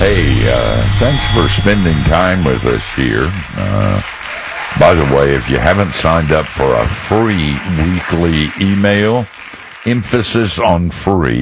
Hey, thanks for spending time with us here. By the way, if you haven't signed up for a free weekly email, emphasis on free,